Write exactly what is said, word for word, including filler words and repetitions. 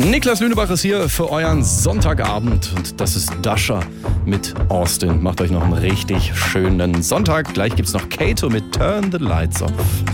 Niklas Lünebach ist hier für euren Sonntagabend und das ist Dasha mit Austin. Macht euch noch einen richtig schönen Sonntag. Gleich gibt's noch Kato mit Turn the Lights Off.